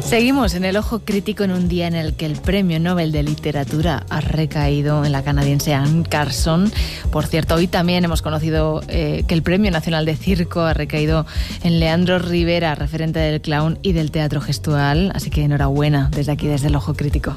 Seguimos en el ojo crítico en un día en el que el Premio Nobel de Literatura ha recaído en la canadiense Anne Carson. Por cierto, hoy también hemos conocido que el Premio Nacional de Circo ha recaído en Leandro Rivera, referente del clown y del teatro gestual. Así que enhorabuena desde aquí, desde el ojo crítico.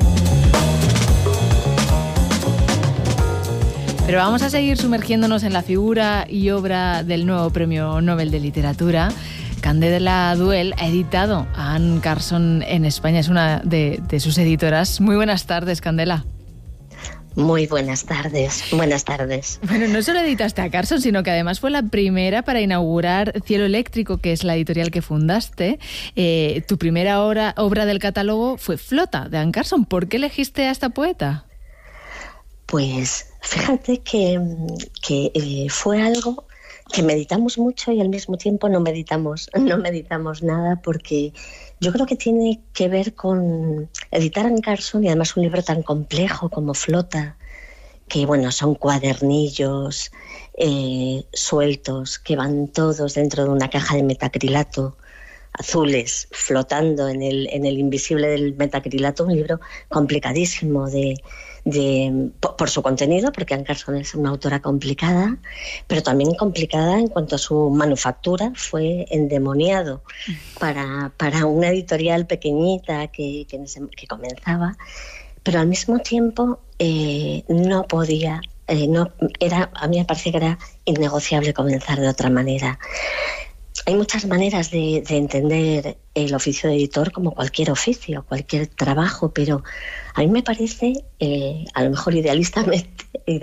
Pero vamos a seguir sumergiéndonos en la figura y obra del nuevo Premio Nobel de Literatura. Candela Duel ha editado a Anne Carson en España, es una de sus editoras. Muy buenas tardes, Candela. Muy buenas tardes, buenas tardes. Bueno, no solo editaste a Carson, sino que además fue la primera para inaugurar Cielo Eléctrico, que es la editorial que fundaste. Tu primera obra del catálogo fue Flota, de Anne Carson. ¿Por qué elegiste a esta poeta? Pues fíjate que fue algo que meditamos mucho y al mismo tiempo no meditamos nada, porque yo creo que tiene que ver con editar a Anne Carson, y además un libro tan complejo como Flota, que bueno, son cuadernillos sueltos que van todos dentro de una caja de metacrilato, azules, flotando en el invisible del metacrilato. Un libro complicadísimo por su contenido, porque Anne Carson es una autora complicada, pero también complicada en cuanto a su manufactura. Fue endemoniado para una editorial pequeñita que comenzaba, pero al mismo tiempo no podía, a mí me parecía que era innegociable comenzar de otra manera. Hay muchas maneras de entender el oficio de editor, como cualquier oficio, cualquier trabajo, pero a mí me parece, a lo mejor idealistamente,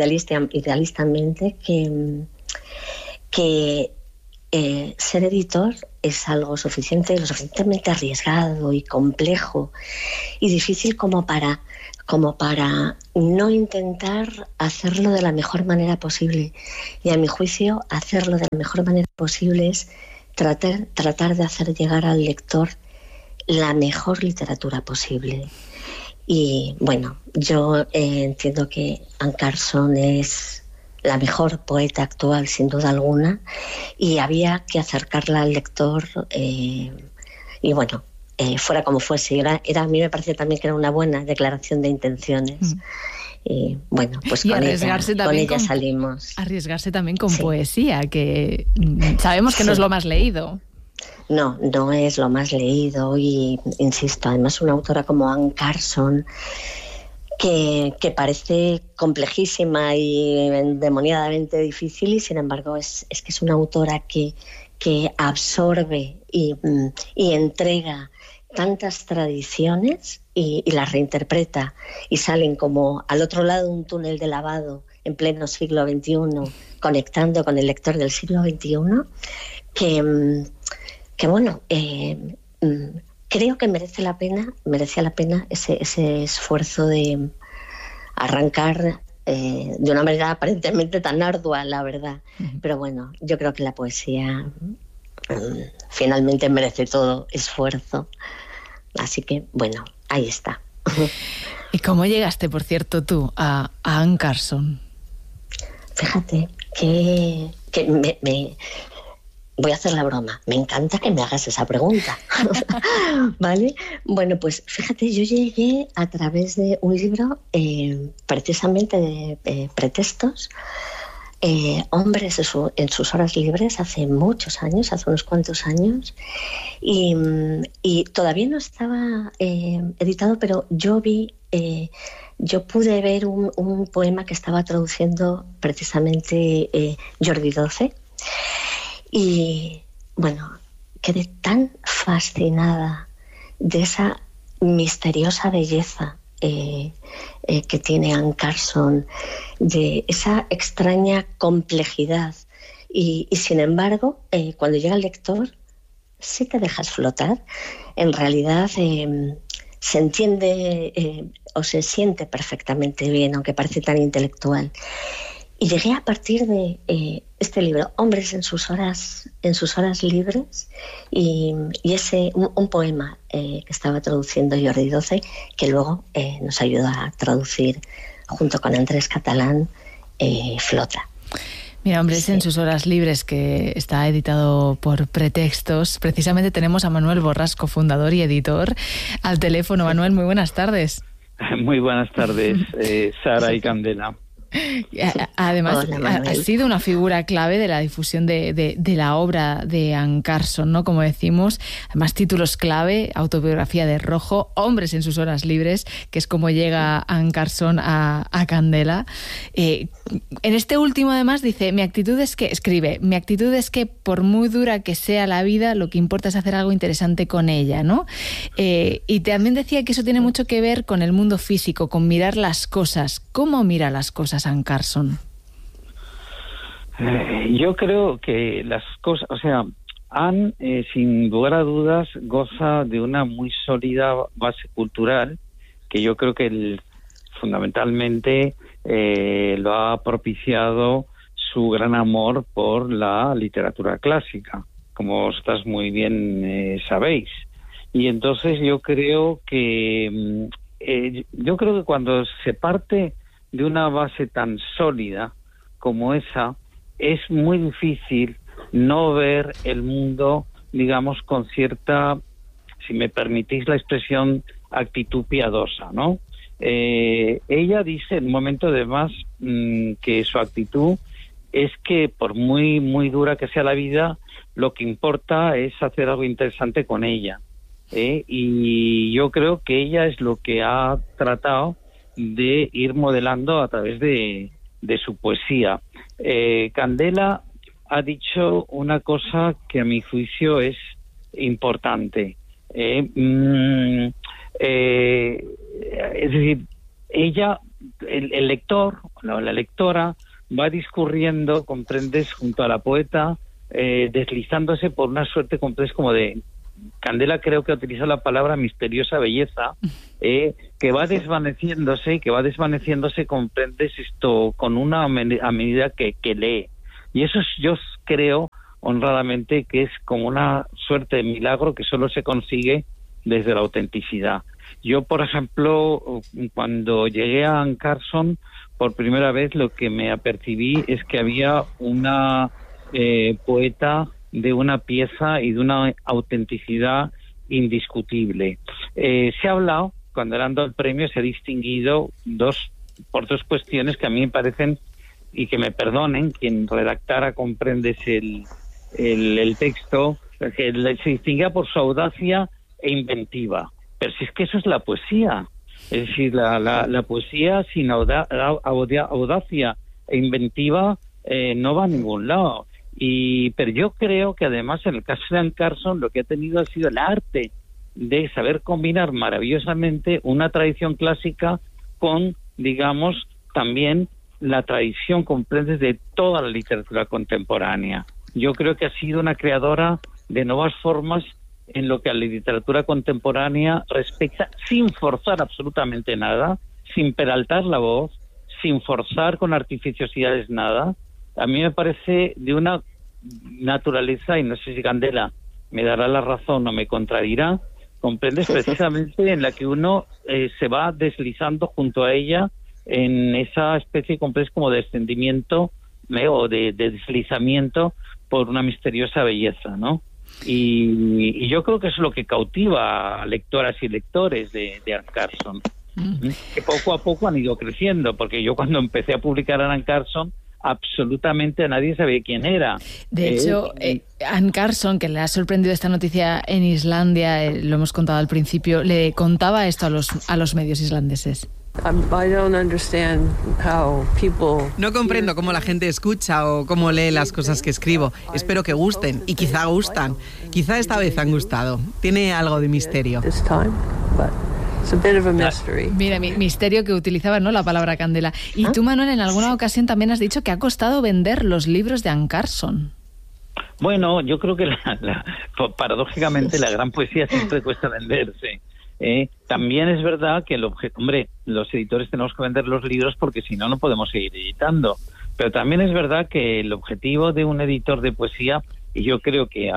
que ser editor es algo lo suficientemente arriesgado y complejo y difícil como para no intentar hacerlo de la mejor manera posible. Y a mi juicio, hacerlo de la mejor manera posible es tratar de hacer llegar al lector la mejor literatura posible. Y bueno, yo entiendo que Anne Carson es la mejor poeta actual, sin duda alguna, y había que acercarla al lector, y bueno, fuera como fuese. A mí me parece también que era una buena declaración de intenciones. Y bueno, pues con ella salimos. Arriesgarse también con poesía, que sabemos que no es lo más leído. No es lo más leído, y insisto, además una autora como Anne Carson, que parece complejísima y endemoniadamente difícil, y sin embargo es que es una autora que absorbe y entrega tantas tradiciones y las reinterpreta, y salen como al otro lado de un túnel de lavado en pleno siglo XXI, conectando con el lector del siglo XXI, que bueno, creo que merecía la pena ese esfuerzo de arrancar de una manera aparentemente tan ardua, la verdad. Pero bueno, yo creo que la poesía finalmente merece todo esfuerzo. Así que bueno, ahí está. ¿Y cómo llegaste, por cierto, tú a Anne Carson? Fíjate que me voy a hacer la broma. Me encanta que me hagas esa pregunta. ¿Vale? Bueno, pues fíjate, yo llegué a través de un libro precisamente de pretextos, Hombres en sus horas libres, hace muchos años, hace unos cuantos años, y todavía no estaba editado, pero yo pude ver un poema que estaba traduciendo precisamente Jordi Doce. Y bueno, quedé tan fascinada de esa misteriosa belleza que tiene Anne Carson, de esa extraña complejidad, y sin embargo, cuando llega el lector, si te dejas flotar, en realidad se entiende o se siente perfectamente bien, aunque parece tan intelectual. Y llegué a partir de este libro, Hombres en sus horas libres, y un poema que estaba traduciendo Jordi Doce, que luego nos ayudó a traducir junto con Andrés Catalán, Flota. Mira, Hombres en sus horas libres, que está editado por Pretextos. Precisamente tenemos a Manuel Borrasco, fundador y editor, al teléfono. Manuel, muy buenas tardes. Muy buenas tardes, Sara y Candela. Además, Hola, ha sido una figura clave de la difusión de la obra de Anne Carson, ¿no? Como decimos, además títulos clave: Autobiografía de Rojo, Hombres en sus horas libres, que es como llega Anne Carson a Candela. En este último, además, dice: mi actitud es que por muy dura que sea la vida, lo que importa es hacer algo interesante con ella, ¿no? Y también decía que eso tiene mucho que ver con el mundo físico, con mirar las cosas. ¿Cómo mira las cosas Anne Carson? Yo creo que las cosas, Anne, sin lugar a dudas, goza de una muy sólida base cultural, que yo creo que fundamentalmente lo ha propiciado su gran amor por la literatura clásica, como vosotras muy bien sabéis. Y entonces yo creo que cuando se parte de una base tan sólida como esa, es muy difícil no ver el mundo, digamos, con cierta, si me permitís la expresión, actitud piadosa, ¿no? Ella dice en un momento además que su actitud es que por muy, muy dura que sea la vida, lo que importa es hacer algo interesante con ella. Y yo creo que ella es lo que ha tratado de ir modelando a través de su poesía. Candela ha dicho una cosa que a mi juicio es importante. Es decir, ella, el lector, la lectora, va discurriendo, comprendes, junto a la poeta, deslizándose por una suerte, comprendes, como de... Candela creo que ha utilizado la palabra misteriosa belleza, que va desvaneciéndose, comprendes esto, con una a medida que lee. Y eso yo creo, honradamente, que es como una suerte de milagro que solo se consigue desde la autenticidad. Yo, por ejemplo, cuando llegué a Anne Carson, por primera vez lo que me apercibí es que había una poeta de una pieza y de una autenticidad indiscutible. Se ha hablado, cuando le han dado el premio, se ha distinguido por dos cuestiones que a mí me parecen, y que me perdonen quien redactara, comprendes, el texto, que se distinguía por su audacia e inventiva. Pero si es que eso es la poesía. Es decir, la poesía sin audacia e inventiva no va a ningún lado. Pero yo creo que además en el caso de Anne Carson lo que ha tenido ha sido el arte de saber combinar maravillosamente una tradición clásica con, digamos, también la tradición, comprendes, de toda la literatura contemporánea. Yo creo que ha sido una creadora de nuevas formas en lo que a la literatura contemporánea respecta, sin forzar absolutamente nada, sin peraltar la voz, sin forzar con artificiosidades nada. A mí me parece de una naturaleza, y no sé si Candela me dará la razón o me contradirá, comprendes, precisamente en la que uno se va deslizando junto a ella en esa especie, comprendes, como de descendimiento o de deslizamiento por una misteriosa belleza, ¿no? Y yo creo que es lo que cautiva a lectoras y lectores de Anne Carson, que poco a poco han ido creciendo, porque yo cuando empecé a publicar a Anne Carson, absolutamente nadie sabía quién era. De hecho, Anne Carson, que le ha sorprendido esta noticia en Islandia, lo hemos contado al principio, le contaba esto a los medios islandeses. No comprendo cómo la gente escucha o cómo lee las cosas que escribo. Espero que gusten, y quizá gustan. Quizá esta vez han gustado. Tiene algo de misterio. Mira, misterio, que utilizaba, ¿no?, la palabra Candela. Y tú, Manuel, en alguna ocasión también has dicho que ha costado vender los libros de Anne Carson. Bueno, yo creo que paradójicamente la gran poesía siempre cuesta venderse. También es verdad que los editores tenemos que vender los libros porque si no, no podemos seguir editando. Pero también es verdad que el objetivo de un editor de poesía, y yo creo que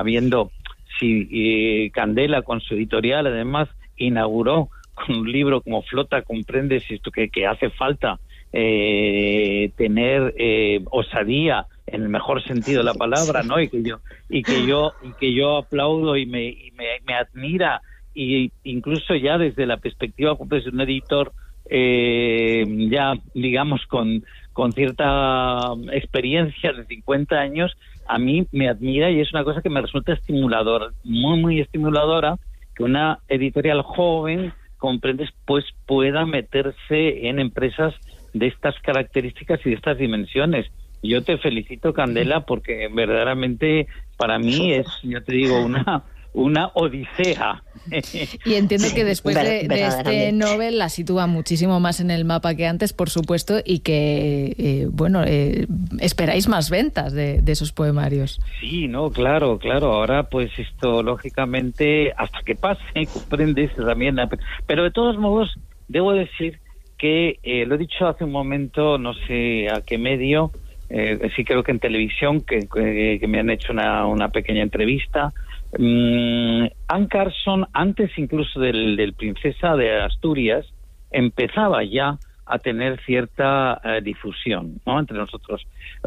Candela con su editorial además inauguró con un libro como Flota, comprendes esto que hace falta tener osadía en el mejor sentido de la palabra, ¿no? Y que yo aplaudo y me admira, y incluso ya desde la perspectiva pues, de un editor ya digamos con cierta experiencia de 50 años, a mí me admira y es una cosa que me resulta estimuladora, muy muy estimuladora, que una editorial joven, comprendes, pues pueda meterse en empresas de estas características y de estas dimensiones. Yo te felicito, Candela, porque verdaderamente para mí es, yo te digo, una odisea. Y entiendo que después de este Nobel la sitúa muchísimo más en el mapa que antes, por supuesto, y que, esperáis más ventas de esos poemarios. Sí, no, claro. Ahora, pues esto, lógicamente, hasta que pase, comprendes también. Pero de todos modos, debo decir que, lo he dicho hace un momento, no sé a qué medio, sí creo que en televisión, que me han hecho una pequeña entrevista. Anne Carson, antes incluso del Princesa de Asturias, empezaba ya a tener cierta difusión, ¿no? Entre nosotros.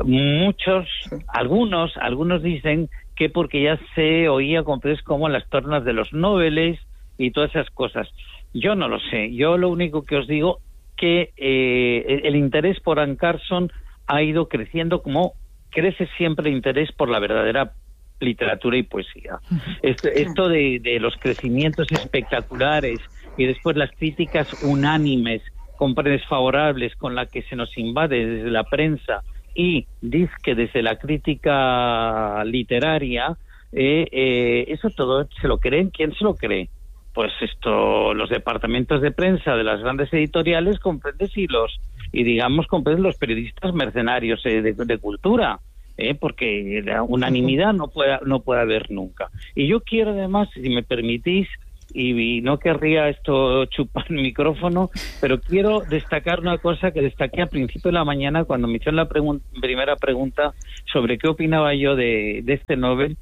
Algunos dicen que porque ya se oía como las tornas de los Nobeles y todas esas cosas. Yo no lo sé. Yo lo único que os digo que el interés por Anne Carson ha ido creciendo como crece siempre el interés por la verdadera literatura y poesía. Esto de los crecimientos espectaculares y después las críticas unánimes, comprendes, favorables con la que se nos invade desde la prensa y dizque desde la crítica literaria, eso todo se lo creen. ¿Quién se lo cree? Pues los departamentos de prensa de las grandes editoriales, comprendes, y digamos, comprendes, los periodistas mercenarios de cultura. Porque la unanimidad no puede haber nunca. Y yo quiero además, si me permitís, y no querría chupar el micrófono, pero quiero destacar una cosa que destaqué al principio de la mañana cuando me hicieron la primera pregunta sobre qué opinaba yo de este Nobel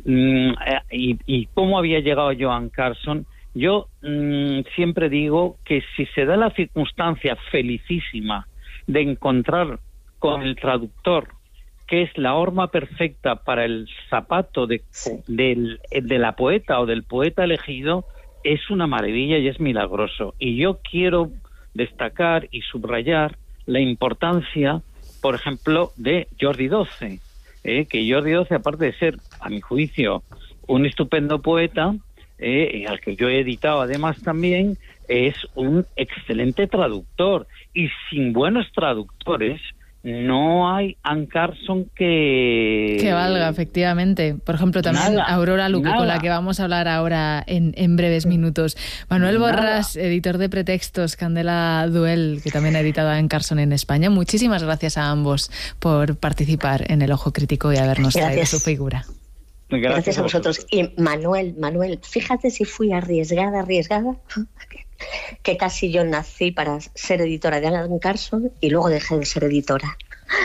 y cómo había llegado yo a Anne Carson. Yo siempre digo que si se da la circunstancia felicísima de encontrar con el traductor, que es la horma perfecta para el zapato de la poeta o del poeta elegido, es una maravilla y es milagroso. Y yo quiero destacar y subrayar la importancia, por ejemplo, de Jordi Doce, que Jordi Doce, aparte de ser, a mi juicio, un estupendo poeta, al que yo he editado además también, es un excelente traductor. Y sin buenos traductores no hay Anne Carson que valga, efectivamente. Por ejemplo, también Aurora Luque, con la que vamos a hablar ahora en breves minutos. Manuel Borràs, editor de Pretextos, Candela Duel, que también ha editado a Anne Carson en España. Muchísimas gracias a ambos por participar en El Ojo Crítico y habernos traído su figura. Gracias a vosotros. Y Manuel, fíjate si fui arriesgada, que casi yo nací para ser editora de Anne Carson y luego dejé de ser editora.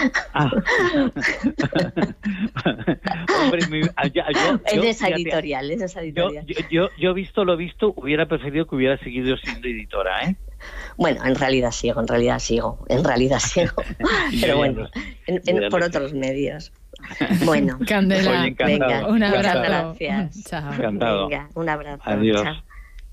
Hombre, es esa editorial. Yo visto lo visto, hubiera preferido que hubiera seguido siendo editora, Bueno, en realidad sigo. Pero bueno, por otros medios. Bueno, Candela, venga, un abrazo. Muchas gracias. Chao. Encantado. Venga, un abrazo. Adiós. Chao.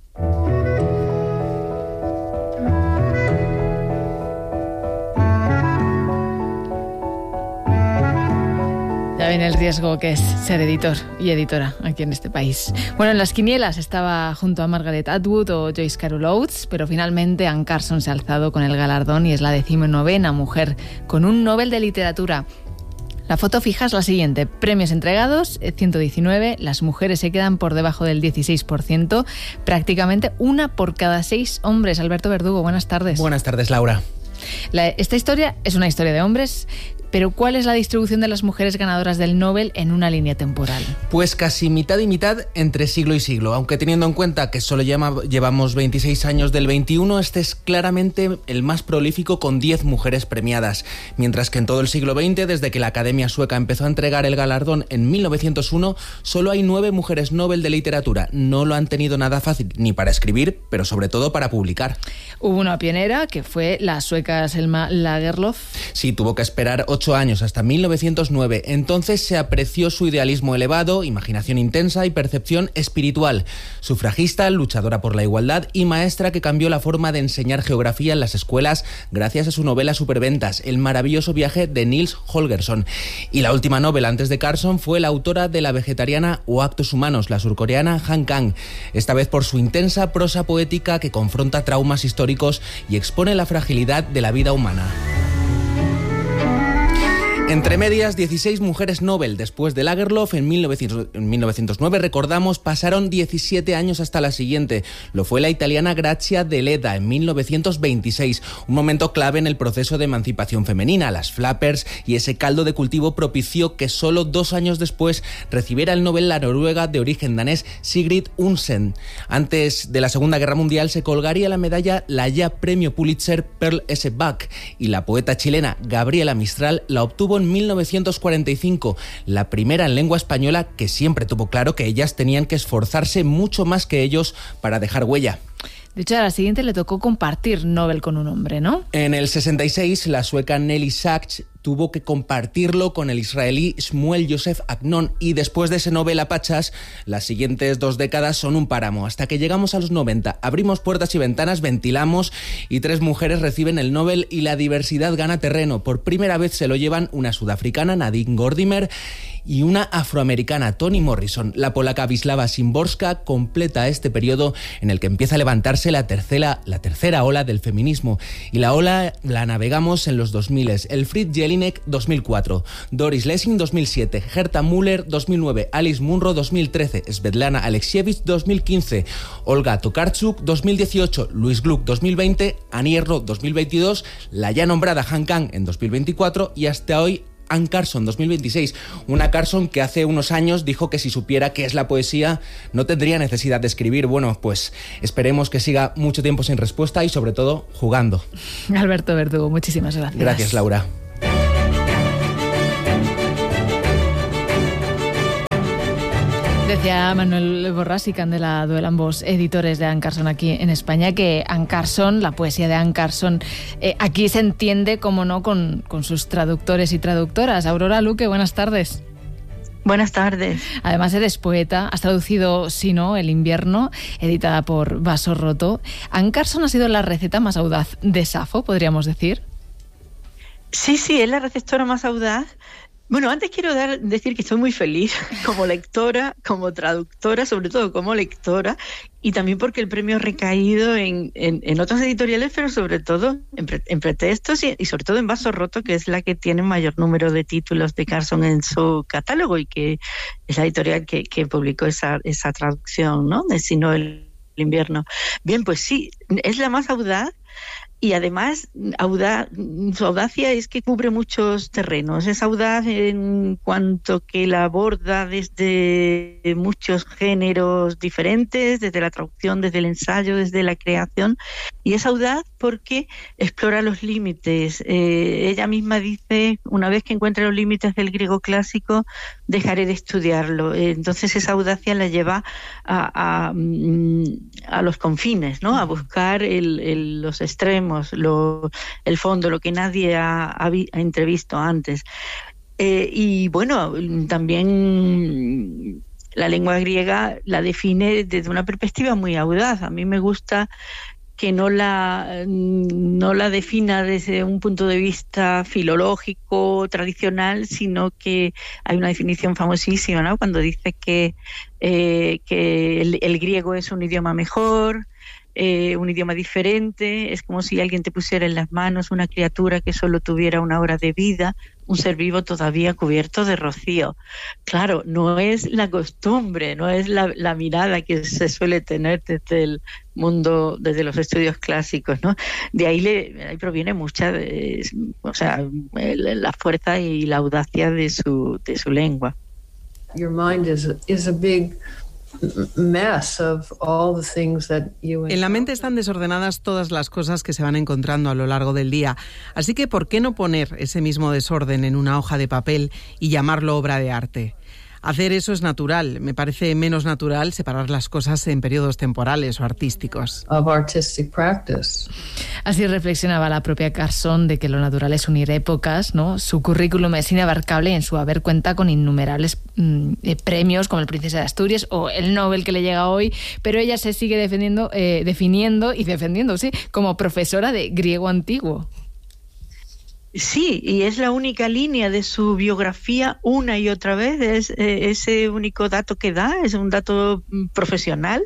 Ya viene el riesgo que es ser editor y editora aquí en este país. Bueno, en las quinielas estaba junto a Margaret Atwood o Joyce Carol Oates, pero finalmente Anne Carson se ha alzado con el galardón y es la 19ª mujer con un Nobel de Literatura. La foto fija es la siguiente: premios entregados, 119, las mujeres se quedan por debajo del 16%, prácticamente una por cada 6 hombres. Alberto Verdugo, buenas tardes. Buenas tardes, Laura. Esta historia es una historia de hombres, pero ¿cuál es la distribución de las mujeres ganadoras del Nobel en una línea temporal? Pues casi mitad y mitad entre siglo y siglo, aunque teniendo en cuenta que solo llevamos 26 años del 21, este es claramente el más prolífico con 10 mujeres premiadas, mientras que en todo el siglo XX, desde que la Academia Sueca empezó a entregar el galardón en 1901, solo hay 9 mujeres Nobel de Literatura. No lo han tenido nada fácil, ni para escribir, pero sobre todo para publicar. Hubo una pionera, que fue la sueca Selma Lagerlöf. Sí, tuvo que esperar 8 años, hasta 1909. Entonces se apreció su idealismo elevado, imaginación intensa y percepción espiritual. Sufragista, luchadora por la igualdad y maestra que cambió la forma de enseñar geografía en las escuelas gracias a su novela superventas, El maravilloso viaje de Nils Holgersson. Y la última novela antes de Carson fue la autora de La vegetariana o Actos humanos, la surcoreana Han Kang, esta vez por su intensa prosa poética que confronta traumas históricos y expone la fragilidad de la vida humana. Entre medias, 16 mujeres Nobel. Después de Lagerlöf, en 1909, recordamos, pasaron 17 años hasta la siguiente. Lo fue la italiana Grazia Deledda en 1926, un momento clave en el proceso de emancipación femenina. Las flappers y ese caldo de cultivo propició que solo 2 años después recibiera el Nobel la noruega de origen danés Sigrid Undsen. Antes de la Segunda Guerra Mundial se colgaría la medalla la ya premio Pulitzer Pearl S. Buck, y la poeta chilena Gabriela Mistral la obtuvo en 1945, la primera en lengua española, que siempre tuvo claro que ellas tenían que esforzarse mucho más que ellos para dejar huella. De hecho, a la siguiente le tocó compartir Nobel con un hombre, ¿no? En el 66, la sueca Nelly Sachs tuvo que compartirlo con el israelí Shmuel Yosef Agnon, y después de ese Nobel a pachas, las siguientes 2 décadas son un páramo. Hasta que llegamos a los 90, abrimos puertas y ventanas, ventilamos y 3 mujeres reciben el Nobel y la diversidad gana terreno. Por primera vez se lo llevan una sudafricana, Nadine Gordimer, y una afroamericana, Toni Morrison. La polaca Wisława Szymborska completa este periodo en el que empieza a levantarse la tercera ola del feminismo. Y la ola la navegamos en los 2000. Elfriede Jelinek, 2004. Doris Lessing, 2007. Herta Müller, 2009. Alice Munro, 2013. Svetlana Alexievich, 2015. Olga Tokarczuk, 2018. Louise Gluck, 2020. Annie Ernaux, 2022. La ya nombrada Han Kang en 2024. Y hasta hoy, Anne Carson, 2026. Una Carson que hace unos años dijo que si supiera qué es la poesía no tendría necesidad de escribir. Bueno, pues esperemos que siga mucho tiempo sin respuesta y sobre todo jugando. Alberto Verdugo, muchísimas gracias. Gracias, Laura. Decía Manuel Borràs y Candela Duel, ambos editores de Anne Carson aquí en España, que Anne Carson, la poesía de Anne Carson, aquí se entiende, como no, con sus traductores y traductoras. Aurora Luque, buenas tardes. Buenas tardes. Además eres poeta, has traducido Si no, El invierno, editada por Vaso Roto. Anne Carson ha sido la receta más audaz de Safo, podríamos decir. Sí, es la receptora más audaz. Bueno, antes quiero decir que estoy muy feliz como lectora, como traductora, sobre todo como lectora, y también porque el premio ha recaído en otras editoriales, pero sobre todo en Pretextos y sobre todo en Vaso Roto, que es la que tiene mayor número de títulos de Carson en su catálogo y que es la editorial que publicó esa traducción, ¿no?, de Si no, el invierno. Bien, pues sí, es la más audaz. Y además, su audacia es que cubre muchos terrenos. Es audaz en cuanto que la aborda desde muchos géneros diferentes, desde la traducción, desde el ensayo, desde la creación. Y es audaz porque explora los límites. Ella misma dice, una vez que encuentre los límites del griego clásico, dejaré de estudiarlo. Entonces esa audacia la lleva a los confines, ¿no?, a buscar los extremos, el fondo, lo que nadie ha entrevisto antes. Y bueno, también la lengua griega la define desde una perspectiva muy audaz. A mí me gusta que no la defina desde un punto de vista filológico tradicional, sino que hay una definición famosísima, ¿no?, cuando dice que el griego es un idioma mejor, un idioma diferente. Es como si alguien te pusiera en las manos una criatura que solo tuviera 1 hora de vida, un ser vivo todavía cubierto de rocío. Claro, no es la costumbre, no es la mirada que se suele tener desde el mundo, desde los estudios clásicos, ¿no? De ahí proviene mucha, la fuerza y la audacia de su lengua. Your mind is a big mess of all the things that you... En la mente están desordenadas todas las cosas que se van encontrando a lo largo del día. Así que, ¿por qué no poner ese mismo desorden en una hoja de papel y llamarlo obra de arte? hacer eso es natural. Me parece menos natural separar las cosas en periodos temporales o artísticos. Of artistic practice. Así reflexionaba la propia Carson de que lo natural es unir épocas, ¿no? Su currículum es inabarcable y en su haber cuenta con innumerables premios como el Princesa de Asturias o el Nobel que le llega hoy, pero ella se sigue definiendo como profesora de griego antiguo. Sí, y es la única línea de su biografía una y otra vez, es ese único dato que da, es un dato profesional.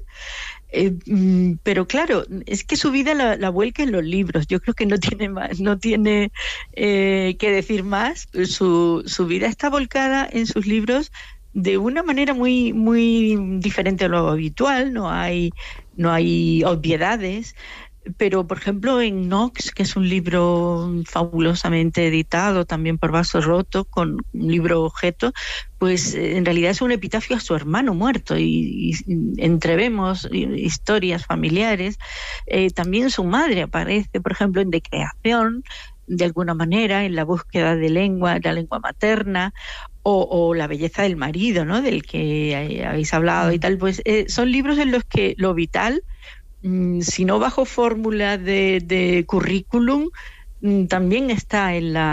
Pero claro, es que su vida la vuelca en los libros. Yo creo que no tiene que decir más. Su vida está volcada en sus libros de una manera muy, muy diferente a lo habitual. No hay obviedades. Pero, por ejemplo, en Knox, que es un libro fabulosamente editado también por Vaso Roto, con un libro objeto, pues en realidad es un epitafio a su hermano muerto y entrevemos historias familiares. También su madre aparece, por ejemplo, en Decreación, de alguna manera, en la búsqueda de la lengua materna, o La belleza del marido, ¿no?, del que habéis hablado y tal. Pues son libros en los que lo vital, si no bajo fórmula de currículum, también está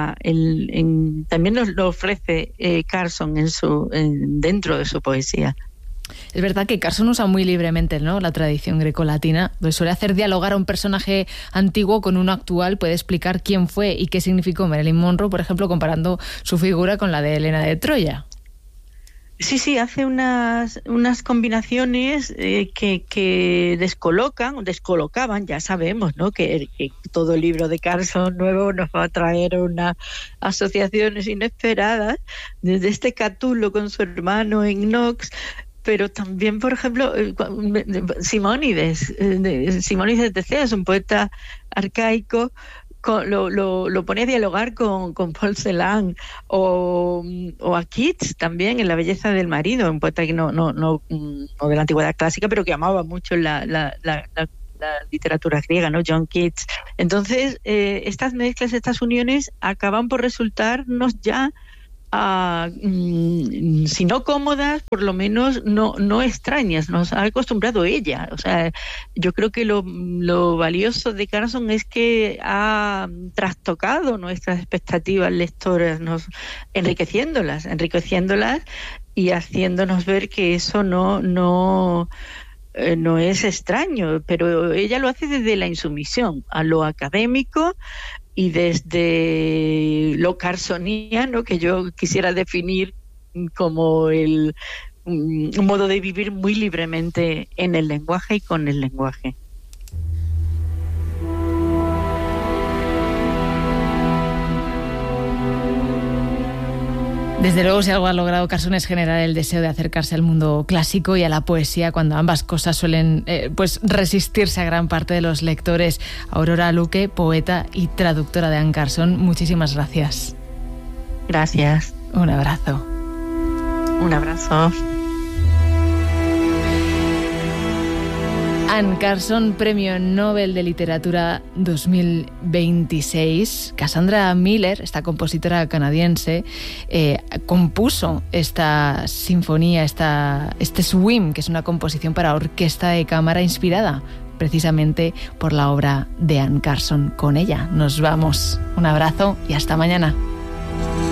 también nos lo ofrece Carson dentro de su poesía. Es verdad que Carson usa muy libremente, ¿no?, la tradición grecolatina, pues suele hacer dialogar a un personaje antiguo con uno actual, puede explicar quién fue y qué significó Marilyn Monroe, por ejemplo, comparando su figura con la de Helena de Troya. Sí, hace unas combinaciones que descolocaban, ya sabemos, ¿no?, que todo libro de Carson nuevo nos va a traer unas asociaciones inesperadas, desde este Catulo con su hermano en Knox, pero también, por ejemplo, Simónides de Cea es un poeta arcaico. Lo pone a dialogar con Paul Celan o a Keats también en La belleza del marido, un poeta que no de la antigüedad clásica, pero que amaba mucho la literatura griega, ¿no?, John Keats. Entonces, estas mezclas, estas uniones acaban por resultarnos ya si no cómodas, por lo menos no extrañas. Nos ha acostumbrado ella. O sea, yo creo que lo valioso de Carson es que ha trastocado nuestras expectativas lectoras, enriqueciéndolas y haciéndonos ver que eso no es extraño, pero ella lo hace desde la insumisión a lo académico y desde lo carsoniano, que yo quisiera definir como un modo de vivir muy libremente en el lenguaje y con el lenguaje. Desde luego, si algo ha logrado Carson es generar el deseo de acercarse al mundo clásico y a la poesía, cuando ambas cosas suelen resistirse a gran parte de los lectores. Aurora Luque, poeta y traductora de Anne Carson, muchísimas gracias. Gracias. Un abrazo. Un abrazo. Anne Carson, Premio Nobel de Literatura 2026. Cassandra Miller, esta compositora canadiense, compuso esta sinfonía, este Swim, que es una composición para orquesta de cámara inspirada precisamente por la obra de Anne Carson. Con ella nos vamos. Un abrazo y hasta mañana.